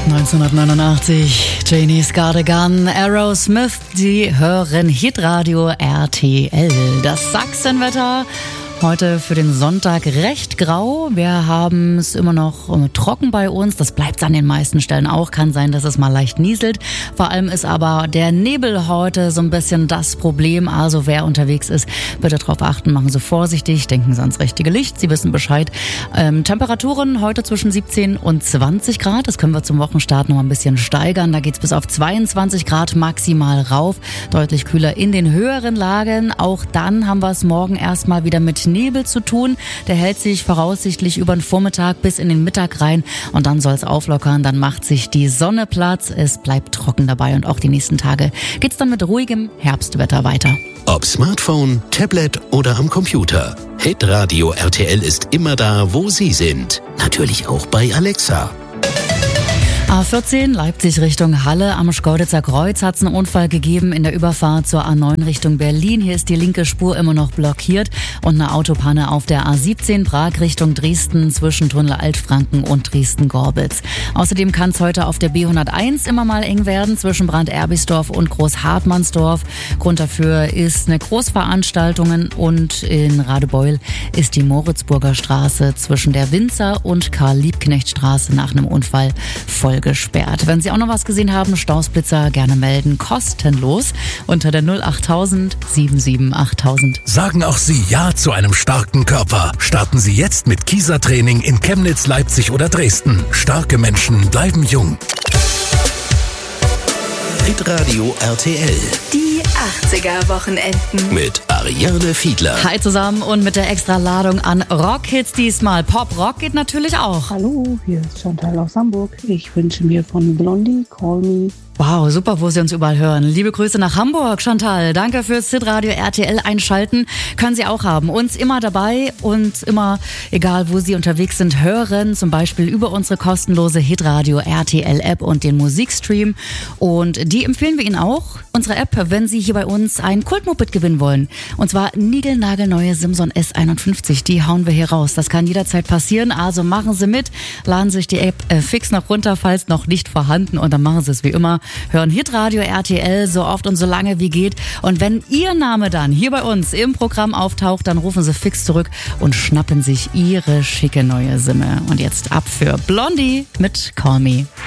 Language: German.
1989, Janie's Got a Gun, Aerosmith, die hören Hitradio RTL. Das Sachsenwetter heute für den Sonntag recht grau. Wir haben es immer noch trocken bei uns. Das bleibt an den meisten Stellen auch. Kann sein, dass es mal leicht nieselt. Vor allem ist aber der Nebel heute so ein bisschen das Problem. Also wer unterwegs ist, bitte darauf achten. Machen Sie vorsichtig. Denken Sie ans richtige Licht. Sie wissen Bescheid. Temperaturen heute zwischen 17 und 20 Grad. Das können wir zum Wochenstart noch ein bisschen steigern. Da geht's bis auf 22 Grad maximal rauf. Deutlich kühler in den höheren Lagen. Auch dann haben wir es morgen erstmal wieder mit Nebel zu tun. Der hält sich voraussichtlich über den Vormittag bis in den Mittag rein und dann soll es auflockern. Dann macht sich die Sonne Platz. Es bleibt trocken dabei und auch die nächsten Tage geht's dann mit ruhigem Herbstwetter weiter. Ob Smartphone, Tablet oder am Computer. Hitradio RTL ist immer da, wo Sie sind. Natürlich auch bei Alexa. A14 Leipzig Richtung Halle. Am Schkeuditzer Kreuz hat es einen Unfall gegeben in der Überfahrt zur A9 Richtung Berlin. Hier ist die linke Spur immer noch blockiert und eine Autopanne auf der A17 Prag Richtung Dresden zwischen Tunnel Altfranken und Dresden-Gorbitz. Außerdem kann es heute auf der B101 immer mal eng werden zwischen Brand-Erbisdorf und Großhartmannsdorf. Grund dafür ist eine Großveranstaltung und in Radebeul ist die Moritzburger Straße zwischen der Winzer- und Karl-Liebknecht-Straße nach einem Unfall voll gesperrt. Wenn Sie auch noch was gesehen haben, Stausblitzer gerne melden, kostenlos unter der 08000 77 8000. Sagen auch Sie Ja zu einem starken Körper. Starten Sie jetzt mit Kieser-Training in Chemnitz, Leipzig oder Dresden. Starke Menschen bleiben jung. Hitradio RTL. Die 80er-Wochenenden. Mit Ariane Fiedler. Hi zusammen und mit der Extra-Ladung an Rockhits diesmal. Pop-Rock geht natürlich auch. Hallo, hier ist Chantal aus Hamburg. Ich wünsche mir von Blondie Call Me. Wow, super, wo Sie uns überall hören. Liebe Grüße nach Hamburg, Chantal. Danke fürs Hitradio RTL einschalten. Können Sie auch haben. Uns immer dabei und immer, egal wo Sie unterwegs sind, hören. Zum Beispiel über unsere kostenlose Hitradio RTL App und den Musikstream. Und die empfehlen wir Ihnen auch. Unsere App, wenn Sie hier bei uns ein Kultmoped gewinnen wollen. Und zwar niegelnagelneue Simson S51. Die hauen wir hier raus. Das kann jederzeit passieren. Also machen Sie mit. Laden Sie sich die App fix noch runter, falls noch nicht vorhanden. Und dann machen Sie es wie immer. Hören Hitradio RTL so oft und so lange wie geht. Und wenn Ihr Name dann hier bei uns im Programm auftaucht, dann rufen Sie fix zurück und schnappen sich Ihre schicke neue Simme. Und jetzt ab für Blondie mit Call Me.